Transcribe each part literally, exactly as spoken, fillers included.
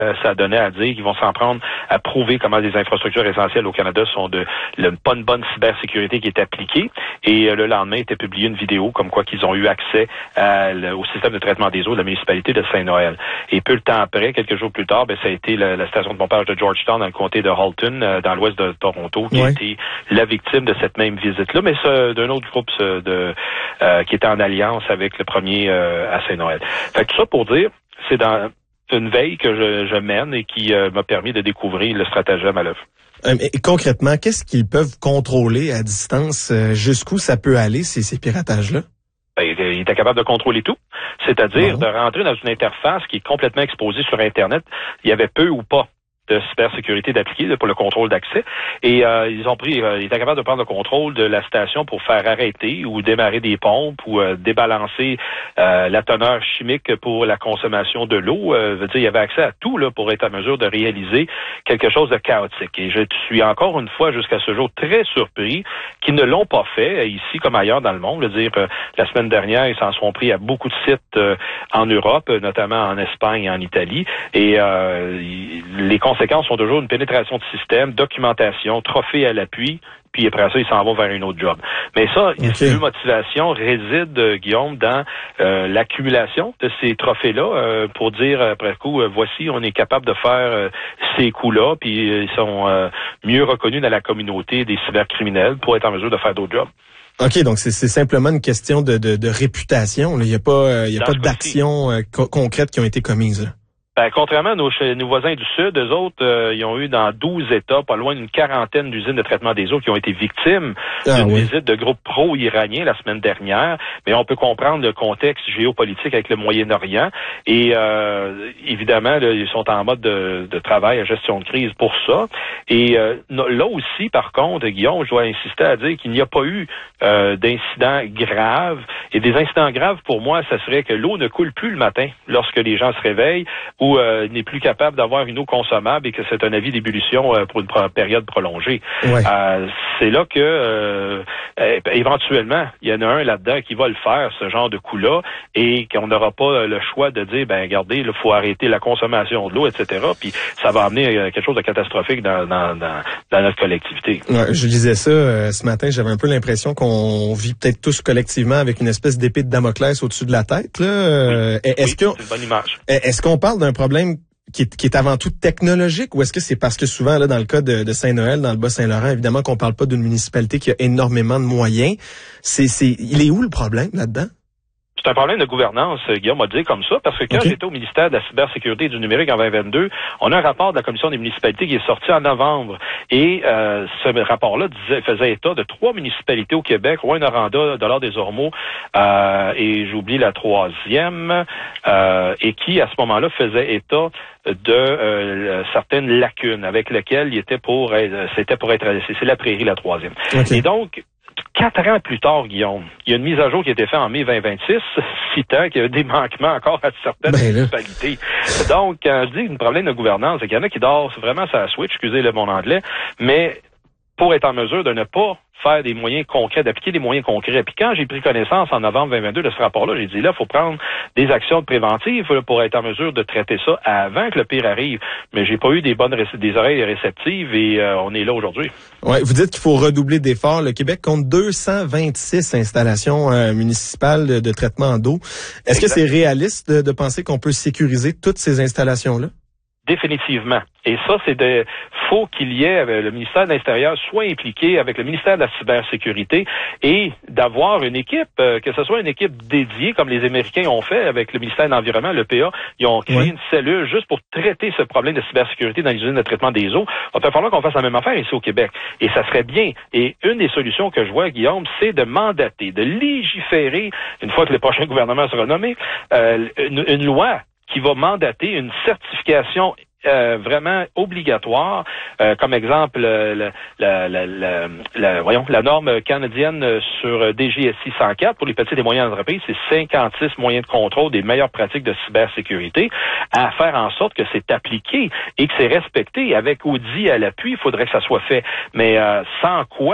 Euh, ça donnait à dire qu'ils vont s'en prendre à prouver comment des infrastructures essentielles au Canada sont de le, pas une bonne cybersécurité qui est appliquée. Et euh, le lendemain, était publié une vidéo comme quoi qu'ils ont eu accès à, le, au système de traitement des eaux de la municipalité de Saint-Noël. Et peu de temps après, quelques jours plus tard, ben, ça a été la, la station de pompage de Georgetown dans le comté de Halton, euh, dans l'ouest de Toronto, qui ouais. a été la victime de cette même visite-là, mais ça, d'un autre groupe ça, de, euh, qui était en alliance avec le premier euh, à Saint-Noël. Fait que tout ça pour dire, c'est dans une veille que je, je mène et qui euh, m'a permis de découvrir le stratagème à l'œuvre. Euh, concrètement, qu'est-ce qu'ils peuvent contrôler à distance? Euh, jusqu'où ça peut aller, ces, ces piratages-là? Ben, il était capable de contrôler tout, c'est-à-dire bon. de rentrer dans une interface qui est complètement exposée sur Internet. Il y avait peu ou pas de cybersécurité d'appliquer pour le contrôle d'accès. Et euh, ils ont pris, euh, ils étaient capables de prendre le contrôle de la station pour faire arrêter ou démarrer des pompes ou euh, débalancer euh, la teneur chimique pour la consommation de l'eau. Euh, veut dire, il y avait accès à tout là pour être en mesure de réaliser quelque chose de chaotique. Et je suis encore une fois jusqu'à ce jour très surpris qu'ils ne l'ont pas fait ici comme ailleurs dans le monde. Je veux dire, euh, la semaine dernière, ils s'en sont pris à beaucoup de sites euh, en Europe, notamment en Espagne et en Italie. Et euh, les conséquences sont toujours une pénétration de système, documentation, trophée à l'appui, puis après ça, ils s'en vont vers une autre job. Mais ça, okay. les deux motivations résident, Guillaume, dans euh, l'accumulation de ces trophées-là euh, pour dire, après coup, euh, voici, on est capable de faire euh, ces coups-là, puis euh, ils sont euh, mieux reconnus dans la communauté des cybercriminels pour être en mesure de faire d'autres jobs. OK, donc c'est, c'est simplement une question de, de, de réputation. Il n'y a pas, euh, y a pas d'actions euh, co- concrètes qui ont été commises, là. Ben, contrairement à nos, nos voisins du Sud, eux autres, euh, ils ont eu dans douze États, pas loin d'une quarantaine d'usines de traitement des eaux qui ont été victimes ah, d'une oui. visite de groupes pro-iraniens la semaine dernière. Mais on peut comprendre le contexte géopolitique avec le Moyen-Orient. Et euh, évidemment, là, ils sont en mode de, de travail à gestion de crise pour ça. Et euh, là aussi, par contre, Guillaume, je dois insister à dire qu'il n'y a pas eu euh, d'incidents graves. Et des incidents graves, pour moi, ça serait que l'eau ne coule plus le matin lorsque les gens se réveillent, ou euh, n'est plus capable d'avoir une eau consommable et que c'est un avis d'ébullition euh, pour une pro- période prolongée. Ouais. Euh, c'est là que euh, euh, éventuellement, il y en a un là-dedans qui va le faire, ce genre de coup-là, et qu'on n'aura pas le choix de dire, ben regardez, il faut arrêter la consommation de l'eau, et cetera. Puis ça va amener euh, quelque chose de catastrophique dans, dans, dans, dans notre collectivité. Ouais, je disais ça euh, ce matin, j'avais un peu l'impression qu'on vit peut-être tous collectivement avec une espèce d'épée de Damoclès au-dessus de la tête. Là. Euh, oui. Est-ce oui, que c'est une bonne image. Est-ce qu'on parle d'un problème qui est, qui est avant tout technologique ou est-ce que c'est parce que souvent, là, dans le cas de, de Saint-Noël, dans le Bas-Saint-Laurent, évidemment qu'on parle pas d'une municipalité qui a énormément de moyens. C'est, c'est, il est où le problème là-dedans? C'est un problème de gouvernance, Guillaume m'a dit comme ça, parce que quand okay. j'étais au ministère de la cybersécurité et du numérique en vingt vingt-deux, on a un rapport de la Commission des municipalités qui est sorti en novembre. Et euh, ce rapport-là disait, faisait état de trois municipalités au Québec, Rouyn-Noranda, Dollard-des-Ormeaux, euh, et j'oublie la troisième, euh, et qui, à ce moment-là, faisait état de euh, certaines lacunes avec lesquelles il était pour être, c'était pour être, c'est la Prairie, la troisième. Okay. Et donc, Quatre ans plus tard, Guillaume, il y a une mise à jour qui a été faite en mai vingt vingt-six, citant qu'il y a des manquements encore à certaines ben municipalités. Donc, quand je dis un problème de gouvernance, c'est qu'il y en a qui dorment vraiment sur la switch, excusez le mon anglais, mais pour être en mesure de ne pas faire des moyens concrets, d'appliquer des moyens concrets. Puis quand j'ai pris connaissance en novembre vingt vingt-deux de ce rapport-là, j'ai dit là, il faut prendre des actions préventives pour être en mesure de traiter ça avant que le pire arrive. Mais j'ai pas eu des bonnes réce- des oreilles réceptives et euh, on est là aujourd'hui. Ouais, vous dites qu'il faut redoubler d'efforts. Le Québec compte deux cent vingt-six installations euh, municipales de, de traitement d'eau. Est-ce exact. que c'est réaliste de, de penser qu'on peut sécuriser toutes ces installations-là? Définitivement. Et ça, c'est de faut qu'il y ait euh, le ministère de l'Intérieur soit impliqué avec le ministère de la Cybersécurité et d'avoir une équipe, euh, que ce soit une équipe dédiée, comme les Américains ont fait avec le ministère de l'Environnement, le P A. Ils ont créé ouais. une cellule juste pour traiter ce problème de cybersécurité dans les usines de traitement des eaux. Il va falloir qu'on fasse la même affaire ici au Québec. Et ça serait bien. Et une des solutions que je vois, Guillaume, c'est de mandater, de légiférer, une fois que le prochain gouvernement sera nommé, euh, une, une loi qui va mandater une certification euh, vraiment obligatoire, euh, comme exemple euh, la, la, la, la, voyons, la norme canadienne sur D G S I cent quatre pour les petites et moyennes entreprises, c'est cinquante-six moyens de contrôle des meilleures pratiques de cybersécurité, à faire en sorte que c'est appliqué et que c'est respecté. Avec Audi à l'appui, il faudrait que ça soit fait. Mais euh, sans quoi,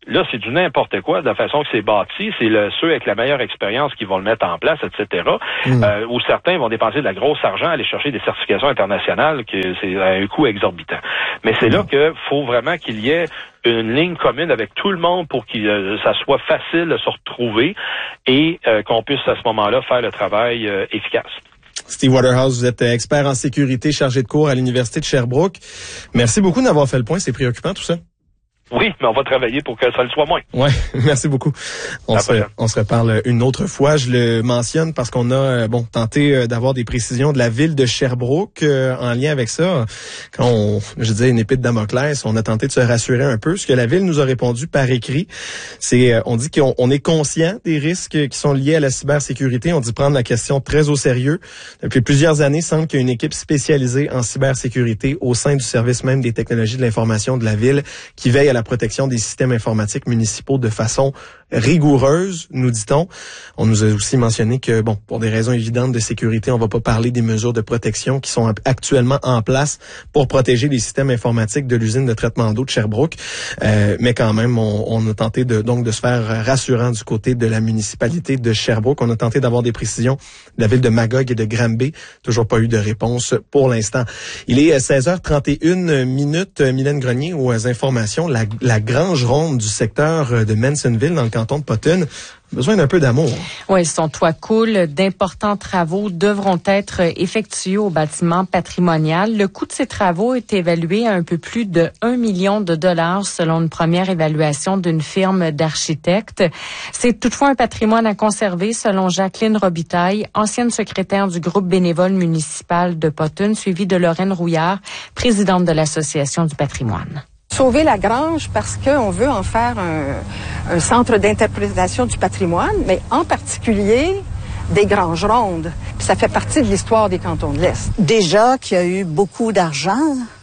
Là, c'est du n'importe quoi de la façon que c'est bâti. C'est le, ceux avec la meilleure expérience qui vont le mettre en place, et cetera. Mm. Euh, où certains vont dépenser de la grosse argent à aller chercher des certifications internationales, que c'est à un coût exorbitant. Mais c'est mm. là que faut vraiment qu'il y ait une ligne commune avec tout le monde pour que euh, ça soit facile de se retrouver et euh, qu'on puisse à ce moment-là faire le travail euh, efficace. Steve Waterhouse, vous êtes expert en sécurité, chargé de cours à l'Université de Sherbrooke. Merci beaucoup d'avoir fait le point. C'est préoccupant tout ça. Oui, mais on va travailler pour que ça le soit moins. Ouais, merci beaucoup. On se, on se reparle une autre fois. Je le mentionne parce qu'on a bon tenté d'avoir des précisions de la ville de Sherbrooke euh, en lien avec ça. Quand on, je disais une épée de Damoclès, on a tenté de se rassurer un peu. Ce que la ville nous a répondu par écrit, c'est on dit qu'on on est conscient des risques qui sont liés à la cybersécurité. On dit prendre la question très au sérieux. Depuis plusieurs années, il semble qu'il y a une équipe spécialisée en cybersécurité au sein du service même des technologies de l'information de la ville qui veille à la protection des systèmes informatiques municipaux de façon rigoureuse, nous dit-on. On nous a aussi mentionné que, bon, pour des raisons évidentes de sécurité, on va pas parler des mesures de protection qui sont actuellement en place pour protéger les systèmes informatiques de l'usine de traitement d'eau de Sherbrooke. Euh, mais quand même, on, on a tenté de, donc de se faire rassurant du côté de la municipalité de Sherbrooke. On a tenté d'avoir des précisions de la ville de Magog et de Granby. Toujours pas eu de réponse pour l'instant. Il est seize heures trente et une minutes. Mylène Grenier aux informations. La, la grange ronde du secteur de Mansonville dans le canton de Potton besoin d'un peu d'amour. Oui, son toit coule. D'importants travaux devront être effectués au bâtiment patrimonial. Le coût de ces travaux est évalué à un peu plus de un million de dollars selon une première évaluation d'une firme d'architectes. C'est toutefois un patrimoine à conserver selon Jacqueline Robitaille, ancienne secrétaire du groupe bénévole municipal de Potton, suivie de Lorraine Rouillard, présidente de l'Association du patrimoine. Sauver la grange parce qu'on veut en faire un, un centre d'interprétation du patrimoine, mais en particulier des granges rondes. Puis ça fait partie de l'histoire des cantons de l'Est. Déjà qu'il y a eu beaucoup d'argent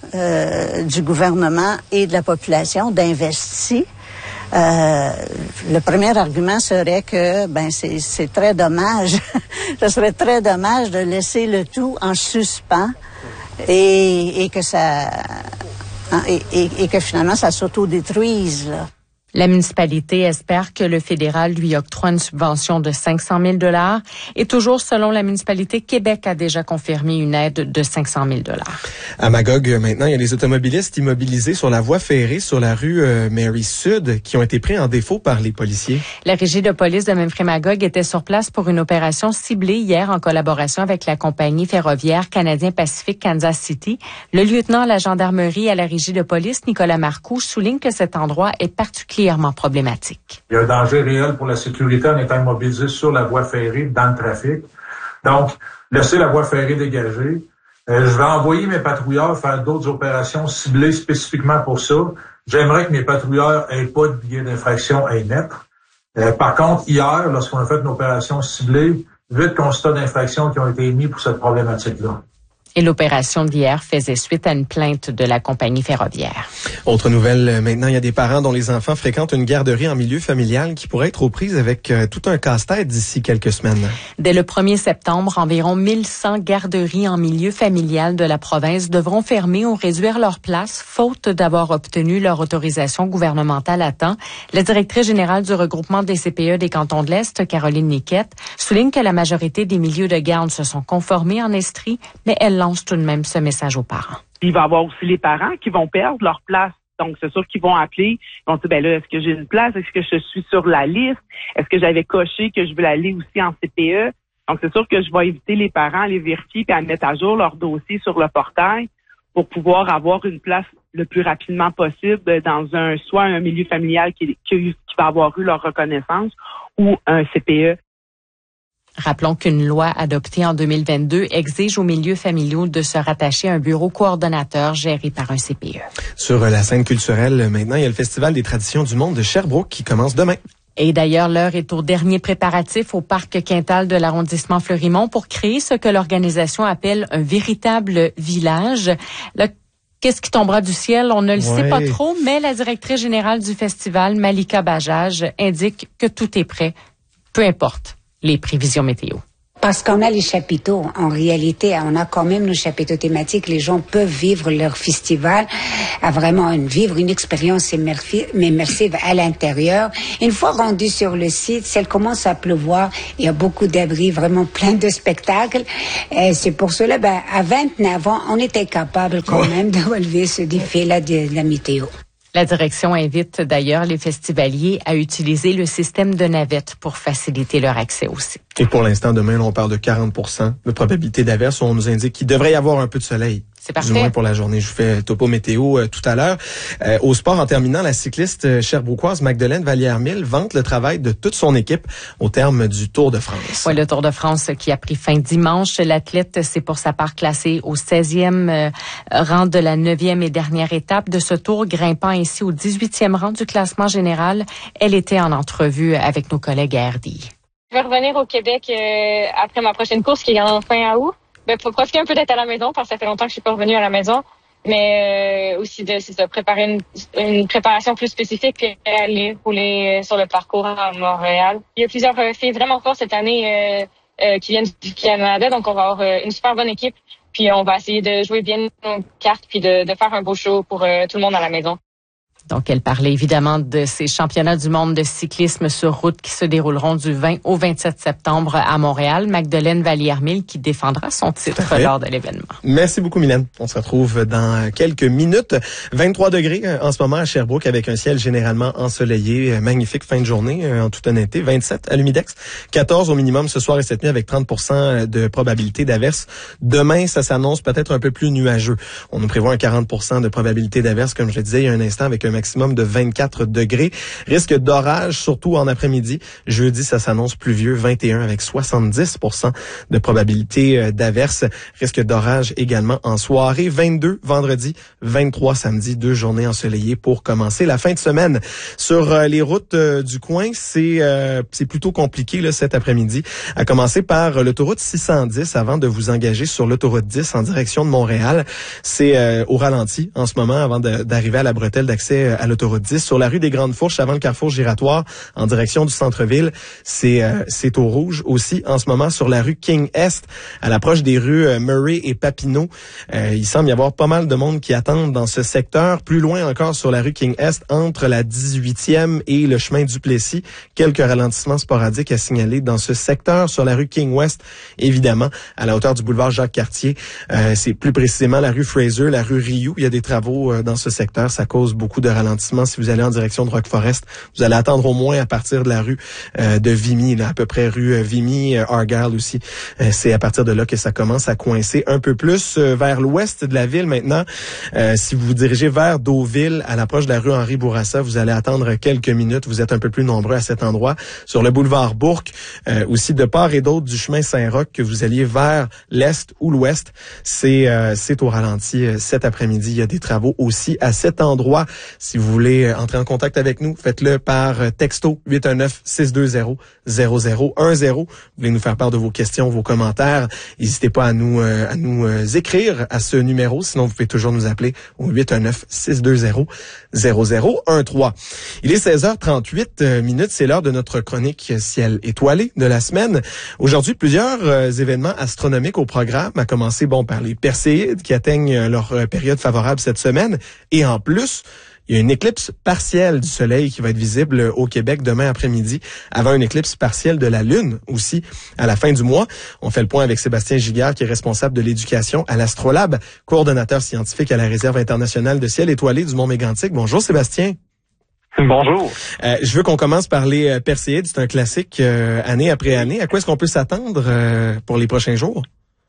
euh, du gouvernement et de la population d'investir. Euh, le premier argument serait que ben c'est, c'est très dommage. Ce serait très dommage de laisser le tout en suspens et, et que ça... Et, et, et que finalement, ça s'autodétruise, là. La municipalité espère que le fédéral lui octroie une subvention de cinq cent mille dollars. Et toujours selon la municipalité, Québec a déjà confirmé une aide de cinq cent mille dollars. À Magog, maintenant, il y a des automobilistes immobilisés sur la voie ferrée sur la rue euh, Mary-Sud qui ont été pris en défaut par les policiers. La régie de police de Memphremagog était sur place pour une opération ciblée hier en collaboration avec la compagnie ferroviaire Canadien Pacific Kansas City. Le lieutenant à la gendarmerie à la régie de police, Nicolas Marcoux, souligne que cet endroit est particulièrement problématique. Il y a un danger réel pour la sécurité en étant immobilisé sur la voie ferrée, dans le trafic. Donc, laisser la voie ferrée dégagée. Euh, je vais envoyer mes patrouilleurs faire d'autres opérations ciblées spécifiquement pour ça. J'aimerais que mes patrouilleurs aient pas de billets d'infraction à émettre. Euh, par contre, hier, lorsqu'on a fait une opération ciblée, huit constats d'infraction qui ont été émis pour cette problématique-là. Et l'opération d'hier faisait suite à une plainte de la compagnie ferroviaire. Autre nouvelle, maintenant, il y a des parents dont les enfants fréquentent une garderie en milieu familial qui pourrait être aux prises avec euh, tout un casse-tête d'ici quelques semaines. Dès le premier septembre, environ mille cent garderies en milieu familial de la province devront fermer ou réduire leur place, faute d'avoir obtenu leur autorisation gouvernementale à temps. La directrice générale du regroupement des C P E des cantons de l'Est, Caroline Niquette, souligne que la majorité des milieux de garde se sont conformés en Estrie, mais elle lance tout de même ce message aux parents. Il va y avoir aussi les parents qui vont perdre leur place. Donc, c'est sûr qu'ils vont appeler. Ils vont dire, ben là, est-ce que j'ai une place? Est-ce que je suis sur la liste? Est-ce que j'avais coché que je veux aller aussi en C P E? Donc, c'est sûr que je vais inviter les parents à les vérifier et à mettre à jour leur dossier sur le portail pour pouvoir avoir une place le plus rapidement possible dans un, soit un milieu familial qui, qui, qui va avoir eu leur reconnaissance ou un C P E. Rappelons qu'une loi adoptée en deux mille vingt-deux exige aux milieux familiaux de se rattacher à un bureau coordonnateur géré par un C P E. Sur la scène culturelle, maintenant, il y a le Festival des traditions du monde de Sherbrooke qui commence demain. Et d'ailleurs, l'heure est au dernier préparatif au parc Quintal de l'arrondissement Fleurimont pour créer ce que l'organisation appelle un véritable village. Là, qu'est-ce qui tombera du ciel? On ne le ouais. sait pas trop, mais la directrice générale du festival, Malika Bajaj, indique que tout est prêt, peu importe les prévisions météo. Parce qu'on a les chapiteaux. En réalité, on a quand même nos chapiteaux thématiques. Les gens peuvent vivre leur festival, à vraiment une, vivre une expérience immersive à l'intérieur. Une fois rendu sur le site, s'il commence à pleuvoir, il y a beaucoup d'abris, vraiment plein de spectacles. Et c'est pour cela, ben, à vingt-neuf ans, on était capable quand même de relever ce défi-là de, de la météo. La direction invite d'ailleurs les festivaliers à utiliser le système de navette pour faciliter leur accès au site. Et pour l'instant, demain, on parle de quarante pour cent de probabilité d'averse. On nous indique qu'il devrait y avoir un peu de soleil. C'est parfait. Du moins pour la journée. Je vous fais topo météo euh, tout à l'heure. Euh, au sport, en terminant, la cycliste euh, sherbrookoise Magdeleine Vallière-Mille vante le travail de toute son équipe au terme du Tour de France. Oui, le Tour de France qui a pris fin dimanche. L'athlète s'est pour sa part classé au seizième euh, rang de la neuvième et dernière étape de ce tour, grimpant ainsi au dix-huitième rang du classement général. Elle était en entrevue avec nos collègues à R D I. Je vais revenir au Québec euh, après ma prochaine course qui est en fin août. Ben, pour profiter un peu d'être à la maison, parce que ça fait longtemps que je suis pas revenue à la maison, mais euh, aussi de, c'est de préparer une, une préparation plus spécifique puis aller rouler sur le parcours à Montréal. Il y a plusieurs euh, filles vraiment fortes cette année euh, euh, qui viennent du Canada, donc on va avoir euh, une super bonne équipe, puis on va essayer de jouer bien nos cartes puis de, de faire un beau show pour euh, tout le monde à la maison. Donc, elle parlait évidemment de ces championnats du monde de cyclisme sur route qui se dérouleront du vingt au vingt-sept septembre à Montréal. Magdeleine Vallière-Mille qui défendra son titre lors de l'événement. Merci beaucoup, Mylène. On se retrouve dans quelques minutes. vingt-trois degrés en ce moment à Sherbrooke avec un ciel généralement ensoleillé. Magnifique fin de journée, en toute honnêteté. vingt-sept à l'Humidex. quatorze au minimum ce soir et cette nuit avec trente pour cent de probabilité d'averse. Demain, ça s'annonce peut-être un peu plus nuageux. On nous prévoit un quarante pour cent de probabilité d'averse, comme je le disais il y a un instant, avec un maximum de vingt-quatre degrés. Risque d'orage, surtout en après-midi. Jeudi, ça s'annonce pluvieux, vingt et un avec soixante-dix pour cent de probabilité d'averse. Risque d'orage également en soirée. vingt-deux vendredi, vingt-trois samedi, deux journées ensoleillées pour commencer la fin de semaine. Sur euh, les routes euh, du coin, c'est euh, c'est plutôt compliqué là, cet après-midi. À commencer par l'autoroute six cent dix avant de vous engager sur l'autoroute dix en direction de Montréal. C'est euh, au ralenti en ce moment avant de, d'arriver à la bretelle d'accès à l'autoroute dix. Sur la rue des Grandes Fourches, avant le carrefour giratoire, en direction du centre-ville, c'est euh, c'est au rouge aussi. En ce moment, sur la rue King-Est, à l'approche des rues euh, Murray et Papineau, euh, il semble y avoir pas mal de monde qui attendent dans ce secteur. Plus loin encore, sur la rue King-Est, entre la dix-huitième et le chemin Duplessis, quelques ralentissements sporadiques à signaler dans ce secteur. Sur la rue King-Ouest, évidemment, à la hauteur du boulevard Jacques-Cartier, euh, c'est plus précisément la rue Fraser, la rue Rioux. Il y a des travaux euh, dans ce secteur. Ça cause beaucoup de ralentissement. Si vous allez en direction de Rock Forest, vous allez attendre au moins à partir de la rue euh, de Vimy, là, à peu près rue euh, Vimy, euh, Argyle aussi. Euh, c'est à partir de là que ça commence à coincer un peu plus euh, vers l'ouest de la ville maintenant. Euh, si vous vous dirigez vers Deauville, à l'approche de la rue Henri Bourassa, vous allez attendre quelques minutes. Vous êtes un peu plus nombreux à cet endroit. Sur le boulevard Bourque, euh, aussi de part et d'autre du chemin Saint-Roch, que vous alliez vers l'est ou l'ouest, c'est euh, c'est au ralenti euh, cet après-midi. Il y a des travaux aussi à cet endroit. Si vous voulez entrer en contact avec nous, faites-le par texto huit un neuf, six deux zéro, zéro zéro un zéro. Vous voulez nous faire part de vos questions, vos commentaires, n'hésitez pas à nous euh, à nous euh, écrire à ce numéro. Sinon, vous pouvez toujours nous appeler au huit un neuf, six deux zéro, zéro zéro un trois. Il est seize heures trente-huit minutes. C'est l'heure de notre chronique Ciel étoilé de la semaine. Aujourd'hui, plusieurs euh, événements astronomiques au programme, à commencer bon par les Perséides qui atteignent leur euh, période favorable cette semaine. Et en plus, il y a une éclipse partielle du Soleil qui va être visible au Québec demain après-midi, avant une éclipse partielle de la Lune aussi à la fin du mois. On fait le point avec Sébastien Giguère, qui est responsable de l'éducation à l'Astrolabe, coordonnateur scientifique à la Réserve internationale de ciel étoilé du Mont-Mégantic. Bonjour Sébastien. Bonjour. Euh, je veux qu'on commence par les euh, Perséides. C'est un classique euh, année après année. À quoi est-ce qu'on peut s'attendre euh, pour les prochains jours?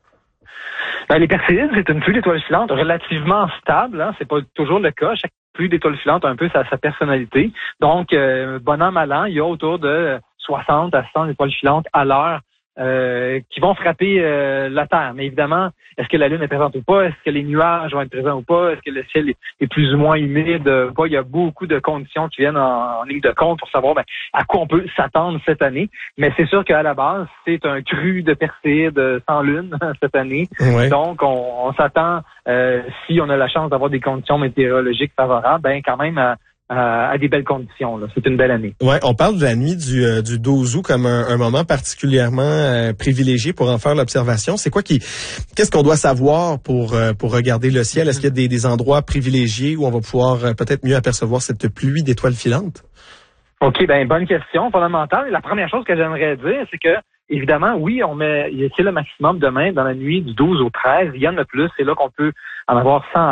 Ben, les Perséides, c'est une pluie d'étoiles filantes relativement stable. Hein. C'est pas toujours le cas. Chaque pluie d'étoiles filantes a un peu sa, sa personnalité. Donc, euh, bon an, mal an, il y a autour de soixante à cent étoiles filantes à l'heure euh, qui vont frapper euh, la Terre. Mais évidemment, est-ce que la Lune est présente ou pas? Est-ce que les nuages vont être présents ou pas? Est-ce que le ciel est, est plus ou moins humide ou pas? Il y a beaucoup de conditions qui viennent en, en ligne de compte pour savoir ben, à quoi on peut s'attendre cette année. Mais c'est sûr qu'à la base, c'est un cru de Perséides sans Lune cette année. Ouais. Donc, on, on s'attend, euh, si on a la chance d'avoir des conditions météorologiques favorables, ben quand même à à, à des belles conditions. Là. C'est une belle année. Ouais, on parle de la nuit du, euh, du douze août comme un, un moment particulièrement euh, privilégié pour en faire l'observation. C'est quoi qui, qu'est-ce qu'on doit savoir pour euh, pour regarder le ciel? Est-ce qu'il y a des, des endroits privilégiés où on va pouvoir euh, peut-être mieux apercevoir cette pluie d'étoiles filantes? OK, ben bonne question, fondamentale. La première chose que j'aimerais dire, c'est que évidemment, oui, on met, c'est le maximum demain dans la nuit du douze au treize. Il y en a plus, c'est là qu'on peut en avoir cent